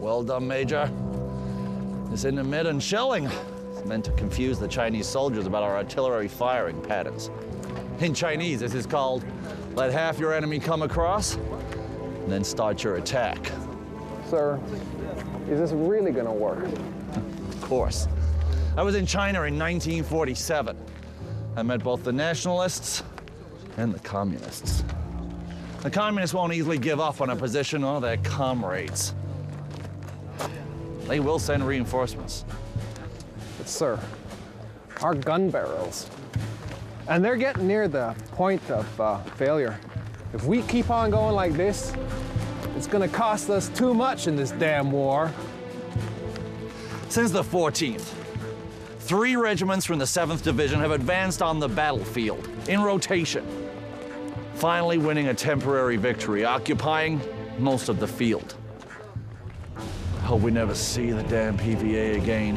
Well done, Major. This intermittent shelling is meant to confuse the Chinese soldiers about our artillery firing patterns. In Chinese, this is called let half your enemy come across, and then start your attack. Sir, is this really gonna work? Of course. I was in China in 1947. I met both the nationalists and the communists. The communists won't easily give up on a position or their comrades. They will send reinforcements. But sir, our gun barrels, and they're getting near the point of failure. If we keep on going like this, it's gonna cost us too much in this damn war. Since the 14th, 3 regiments from the 7th Division have advanced on the battlefield in rotation, finally winning a temporary victory, occupying most of the field. I hope we never see the damn PVA again.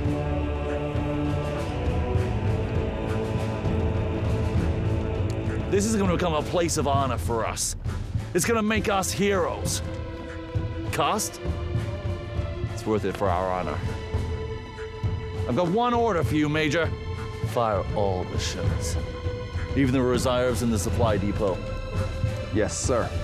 This is going to become a place of honor for us. It's going to make us heroes. Cost? It's worth it for our honor. I've got one order for you, Major. Fire all the shells, even the reserves in the supply depot. Yes, sir.